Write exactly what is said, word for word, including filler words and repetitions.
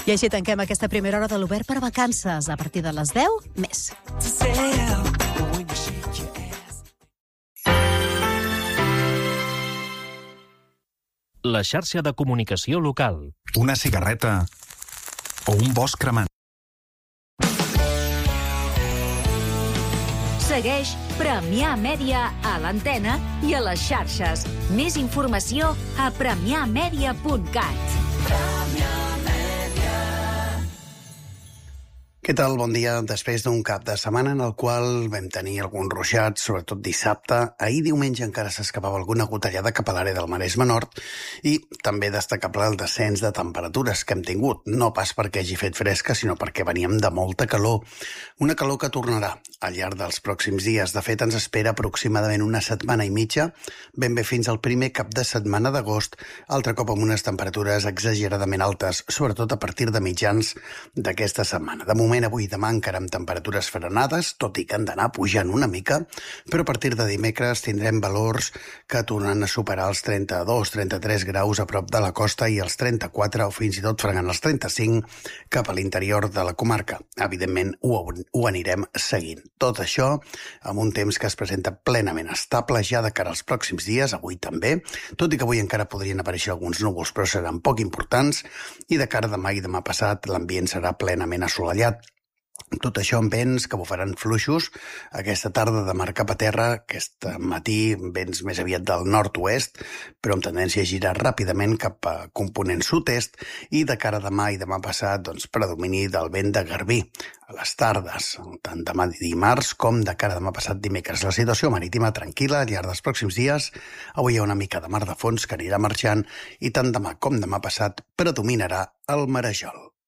I així tanquem aquesta primera hora de l'Obert per vacances. A partir de les deu, més. La xarxa de comunicació local. Una cigarreta o un bosc cremant. Segueix Premià Mèdia a l'antena i a les xarxes. Més informació a premià mèdia punt cat. Què tal? Bon dia. Després d'un cap de setmana en el qual vam tenir algun ruixat, sobretot dissabte, ahir diumenge encara s'escapava alguna gotellada cap a l'àrea del Maresme Nord i també destacable el descens de temperatures que hem tingut, no pas perquè hagi fet fresca, sinó perquè veníem de molta calor. Una calor que tornarà al llarg dels pròxims dies. De fet, ens espera aproximadament una setmana i mitja, ben bé fins al primer cap de setmana d'agost, altre cop amb unes temperatures exageradament altes, sobretot a partir de mitjans d'aquesta setmana. De moment, avui i demà encara amb temperatures frenades, tot i que han d'anar pujant una mica, però a partir de dimecres tindrem valors que tornen a superar els trenta-dos trenta-tres graus a prop de la costa i els trenta-quatre o fins i tot fregant els trenta-cinc cap a l'interior de la comarca. Evidentment, ho, ho anirem seguint. Tot això amb un temps que es presenta plenament estable ja de cara als pròxims dies, avui també, tot i que avui encara podrien aparèixer alguns núvols, però seran poc importants, i de cara a demà i demà passat l'ambient serà plenament assolellat. Tot això amb vents que bufaran fluixos aquesta tarda de mar cap a terra, aquest matí vents més aviat del nord-oest, però amb tendència a girar ràpidament cap a component sud-est, i de cara a demà i demà passat, doncs, predomini del vent de garbí a les tardes, tant demà dimarts com de cara a demà passat dimecres. La situació marítima tranquil·la al llarg dels pròxims dies. Avui hi ha una mica de mar de fons que anirà marxant i tant demà com demà passat predominarà el marejol.